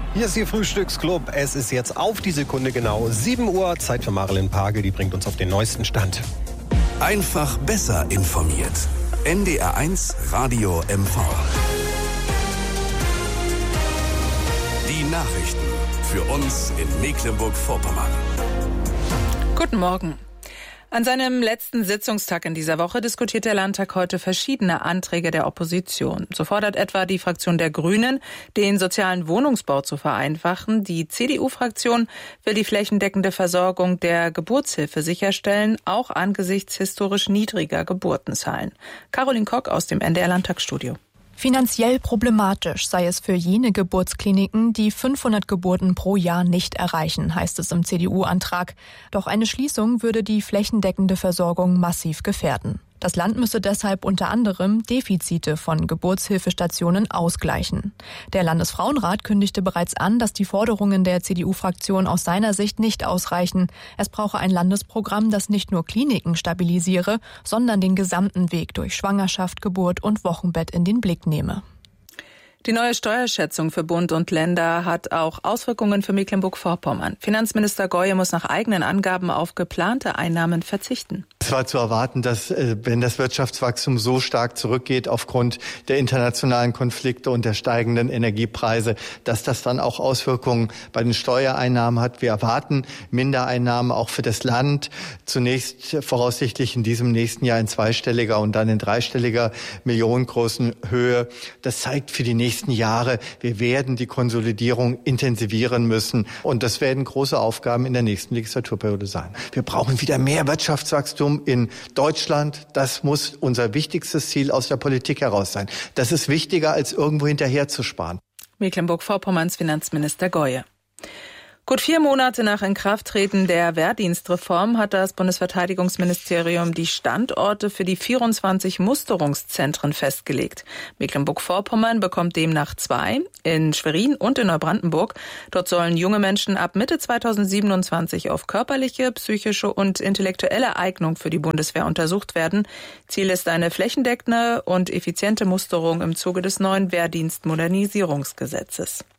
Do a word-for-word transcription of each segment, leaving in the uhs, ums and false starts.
Hier ist Ihr Frühstücksclub. Es ist jetzt auf die Sekunde genau sieben Uhr. Zeit für Marilyn Pagel, die bringt uns auf den neuesten Stand. Einfach besser informiert. N D R eins Radio M V. Die Nachrichten für uns in Mecklenburg-Vorpommern. Guten Morgen. An seinem letzten Sitzungstag in dieser Woche diskutiert der Landtag heute verschiedene Anträge der Opposition. So fordert etwa die Fraktion der Grünen, den sozialen Wohnungsbau zu vereinfachen. Die C D U-Fraktion will die flächendeckende Versorgung der Geburtshilfe sicherstellen, auch angesichts historisch niedriger Geburtenzahlen. Caroline Kock aus dem N D R-Landtagsstudio. Finanziell problematisch sei es für jene Geburtskliniken, die fünfhundert Geburten pro Jahr nicht erreichen, heißt es im C D U-Antrag. Doch eine Schließung würde die flächendeckende Versorgung massiv gefährden. Das Land müsse deshalb unter anderem Defizite von Geburtshilfestationen ausgleichen. Der Landesfrauenrat kündigte bereits an, dass die Forderungen der C D U-Fraktion aus seiner Sicht nicht ausreichen. Es brauche ein Landesprogramm, das nicht nur Kliniken stabilisiere, sondern den gesamten Weg durch Schwangerschaft, Geburt und Wochenbett in den Blick nehme. Die neue Steuerschätzung für Bund und Länder hat auch Auswirkungen für Mecklenburg-Vorpommern. Finanzminister Goye muss nach eigenen Angaben auf geplante Einnahmen verzichten. Es war zu erwarten, dass wenn das Wirtschaftswachstum so stark zurückgeht aufgrund der internationalen Konflikte und der steigenden Energiepreise, dass das dann auch Auswirkungen bei den Steuereinnahmen hat. Wir erwarten Mindereinnahmen auch für das Land. Zunächst voraussichtlich in diesem nächsten Jahr in zweistelliger und dann in dreistelliger millionengroßen Höhe. Das zeigt für die nächsten Jahre, wir werden die Konsolidierung intensivieren müssen. Und das werden große Aufgaben in der nächsten Legislaturperiode sein. Wir brauchen wieder mehr Wirtschaftswachstum in Deutschland. Das muss unser wichtigstes Ziel aus der Politik heraus sein. Das ist wichtiger, als irgendwo hinterher zu sparen. Mecklenburg-Vorpommerns Finanzminister Goye. Gut vier Monate nach Inkrafttreten der Wehrdienstreform hat das Bundesverteidigungsministerium die Standorte für die vierundzwanzig Musterungszentren festgelegt. Mecklenburg-Vorpommern bekommt demnach zwei, in Schwerin und in Neubrandenburg. Dort sollen junge Menschen ab Mitte zweitausendsiebenundzwanzig auf körperliche, psychische und intellektuelle Eignung für die Bundeswehr untersucht werden. Ziel ist eine flächendeckende und effiziente Musterung im Zuge des neuen Wehrdienstmodernisierungsgesetzes.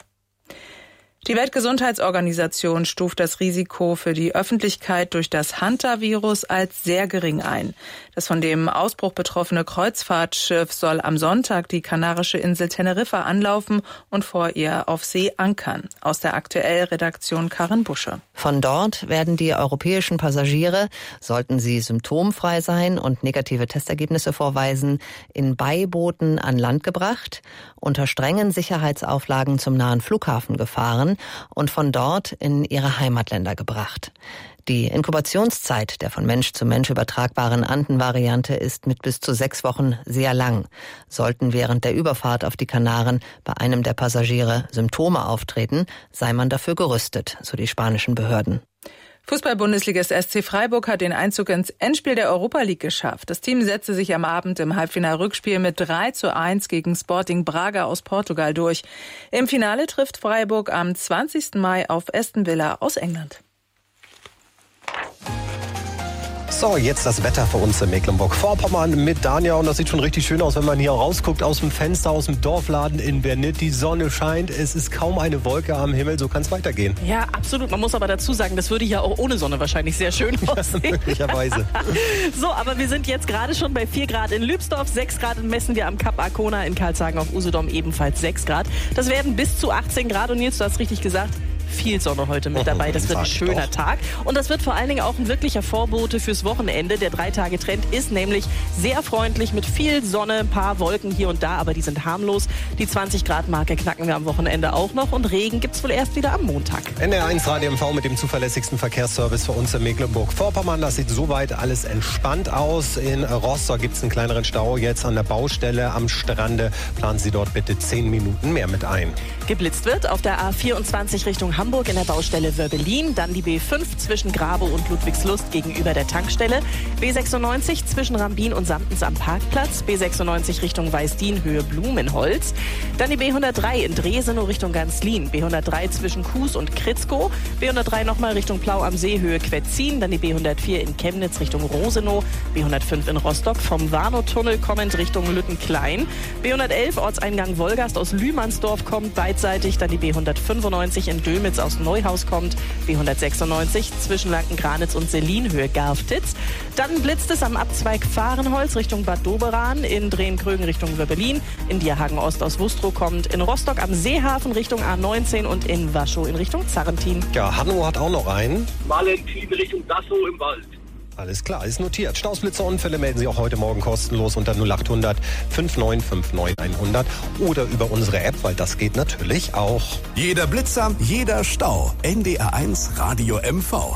Die Weltgesundheitsorganisation stuft das Risiko für die Öffentlichkeit durch das Hanta-Virus als sehr gering ein. Das von dem Ausbruch betroffene Kreuzfahrtschiff soll am Sonntag die kanarische Insel Teneriffa anlaufen und vor ihr auf See ankern. Aus der Aktuell-Redaktion Karin Busche. Von dort werden die europäischen Passagiere, sollten sie symptomfrei sein und negative Testergebnisse vorweisen, in Beibooten an Land gebracht, unter strengen Sicherheitsauflagen zum nahen Flughafen gefahren und von dort in ihre Heimatländer gebracht. Die Inkubationszeit der von Mensch zu Mensch übertragbaren Anden-Variante ist mit bis zu sechs Wochen sehr lang. Sollten während der Überfahrt auf die Kanaren bei einem der Passagiere Symptome auftreten, sei man dafür gerüstet, so die spanischen Behörden. Fußball-Bundesligist S C Freiburg hat den Einzug ins Endspiel der Europa League geschafft. Das Team setzte sich am Abend im Halbfinal-Rückspiel mit drei zu eins gegen Sporting Braga aus Portugal durch. Im Finale trifft Freiburg am zwanzigsten Mai auf Aston Villa aus England. So, jetzt das Wetter für uns in Mecklenburg-Vorpommern mit Danja. Und das sieht schon richtig schön aus, wenn man hier rausguckt aus dem Fenster, aus dem Dorfladen in Bernit. Die Sonne scheint, es ist kaum eine Wolke am Himmel, so kann es weitergehen. Ja, absolut. Man muss aber dazu sagen, das würde ja auch ohne Sonne wahrscheinlich sehr schön aussehen. Ja, möglicherweise. So, aber wir sind jetzt gerade schon bei vier Grad in Lübsdorf, sechs Grad messen wir am Kap Arkona, in Karlshagen auf Usedom ebenfalls sechs Grad. Das werden bis zu achtzehn Grad und Nils, du hast richtig gesagt, viel Sonne heute mit dabei. Das wird ein schöner Tag. Und das wird vor allen Dingen auch ein wirklicher Vorbote fürs Wochenende. Der Drei-Tage-Trend ist nämlich sehr freundlich mit viel Sonne, ein paar Wolken hier und da, aber die sind harmlos. Die zwanzig Grad Marke knacken wir am Wochenende auch noch und Regen gibt's wohl erst wieder am Montag. N D R eins Radio M V mit dem zuverlässigsten Verkehrsservice für uns in Mecklenburg-Vorpommern. Das sieht soweit alles entspannt aus. In Rostock gibt's einen kleineren Stau jetzt an der Baustelle am Strande. Planen Sie dort bitte zehn Minuten mehr mit ein. Geblitzt wird auf der A vierundzwanzig Richtung Hamburg in der Baustelle Wörbelin. Dann die B fünf zwischen Grabow und Ludwigslust gegenüber der Tankstelle. B sechsundneunzig zwischen Rambin und Samtens am Parkplatz. B sechsundneunzig Richtung Weißdien, Höhe Blumenholz. Dann die B hundertdrei in Dresenow Richtung Ganzlin. B hundertdrei zwischen Kues und Kritzkow. B hundertdrei nochmal Richtung Plau am See, Höhe Quetzin. Dann die B hundertvier in Chemnitz Richtung Rosenow. B hundertfünf in Rostock vom Warnow-Tunnel kommend Richtung Lüttenklein. B hundertelf Ortseingang Wolgast aus Lühmannsdorf kommt beidseitig. Dann die B hundertfünfundneunzig in Dülmitz aus Neuhaus kommt. B hundertsechsundneunzig zwischen Lanken-Granitz und Selin, Höhe Garftitz. Dann blitzt es am Abzweig Fahrenholz Richtung Bad Doberan. In Drehen-Krögen Richtung Wörbelin. In Dierhagen Ost aus Wustrow kommt. In Rostock am Seehafen Richtung A neunzehn und in Waschow in Richtung Zarrentin. Ja, Hanno hat auch noch einen. Valentin Richtung Dassow im Wald. Alles klar, ist notiert. Stausblitzer-Unfälle melden Sie auch heute Morgen kostenlos unter null acht hundert neun fünf neun hundert oder über unsere App, weil das geht natürlich auch. Jeder Blitzer, jeder Stau. N D R eins Radio M V.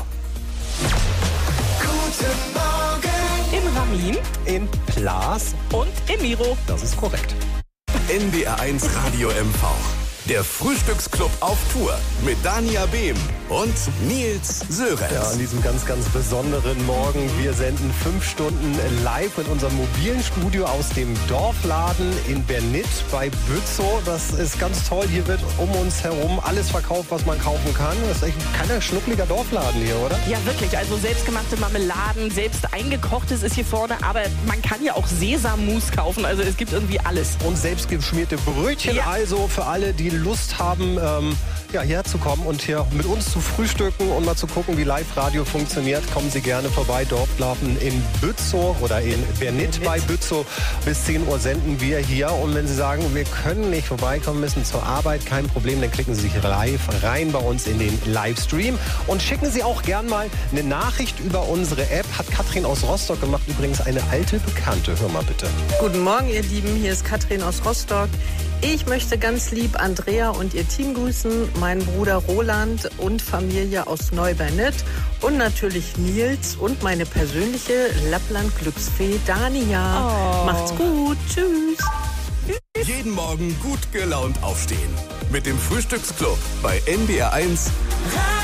Guten Morgen. In Ramin. In Plas. Und in Miro. Das ist korrekt. N D R eins Radio M V. Der Frühstücksclub auf Tour mit Dania Behm und Nils Sörenz. Ja, an diesem ganz, ganz besonderen Morgen. Wir senden fünf Stunden live in unserem mobilen Studio aus dem Dorfladen in Bernit bei Bützow. Das ist ganz toll. Hier wird um uns herum alles verkauft, was man kaufen kann. Das ist echt ein kleiner, schnuckliger Dorfladen hier, oder? Ja, wirklich. Also selbstgemachte Marmeladen, selbst eingekochtes ist hier vorne. Aber man kann ja auch Sesammus kaufen. Also es gibt irgendwie alles. Und selbst geschmierte Brötchen. Ja. Also für alle, die Lust haben, ähm, ja, hierher zu kommen und hier mit uns zu frühstücken und mal zu gucken, wie Live-Radio funktioniert, kommen Sie gerne vorbei. Dorfladen in Bützow oder in Bernit bei Bützow. Bis zehn Uhr senden wir hier. Und wenn Sie sagen, wir können nicht vorbeikommen, müssen zur Arbeit, kein Problem, dann klicken Sie sich live rein bei uns in den Livestream. Und schicken Sie auch gern mal eine Nachricht über unsere App. Hat Katrin aus Rostock gemacht, übrigens eine alte Bekannte. Hör mal bitte. Guten Morgen, ihr Lieben. Hier ist Katrin aus Rostock. Ich möchte ganz lieb Andrea und ihr Team grüßen, meinen Bruder Roland und Familie aus Neubernit und natürlich Nils und meine persönliche Lappland-Glücksfee Dania. Oh. Macht's gut. Tschüss. Jeden Morgen gut gelaunt aufstehen. Mit dem Frühstücksclub bei N D R eins.